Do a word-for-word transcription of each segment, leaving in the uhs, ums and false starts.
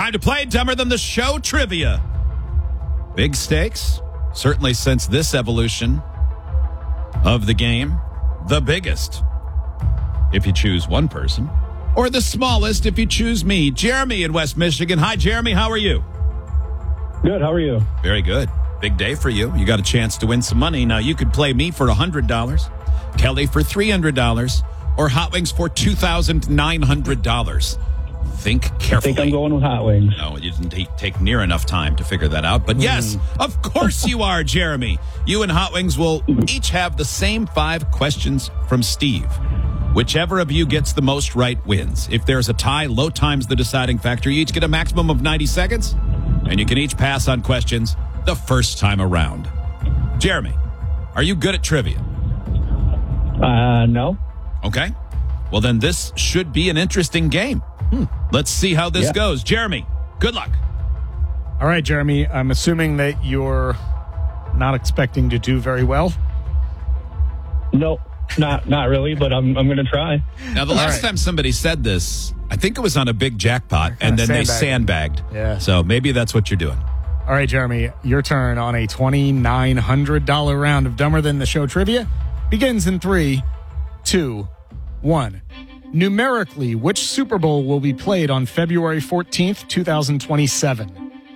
Time to play Dumber Than the Show trivia. Big stakes, certainly since this evolution of the game. The biggest, if you choose one person, or the smallest if you choose me. Jeremy in West Michigan. Hi, Jeremy. How are you? Good. How are you? Very good. Big day for you. You got a chance to win some money. Now, you could play me for one hundred dollars, Kelly for three hundred dollars, or Hot Wings for two thousand nine hundred dollars. Think carefully. I think I'm going with Hot Wings. No, you didn't take, take near enough time to figure that out. But yes, mm. of course you are, Jeremy. You and Hot Wings will each have the same five questions from Steve. Whichever of you gets the most right wins. If there's a tie, low time's the deciding factor. You each get a maximum of ninety seconds, and you can each pass on questions the first time around. Jeremy, are you good at trivia? Uh, no. Okay. Well, then this should be an interesting game. Hmm. Let's see how this yeah. goes. Jeremy, good luck. All right, Jeremy, I'm assuming that you're not expecting to do very well. No, not not really, but I'm I'm going to try. Now, the All last right. time somebody said this, I think it was on a big jackpot, and then they sandbagged. Yeah. So maybe that's what you're doing. All right, Jeremy, your turn on a twenty-nine hundred dollars round of Dumber Than the Show trivia begins in three, two, one. Numerically, which Super Bowl will be played on February fourteenth, twenty twenty-seven?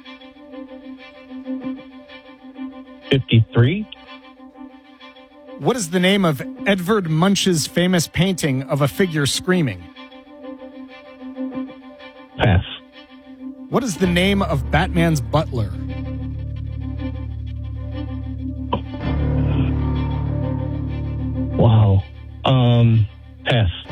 fifty-three. What is the name of Edvard Munch's famous painting of a figure screaming? Pass. What is the name of Batman's butler? Wow. Um...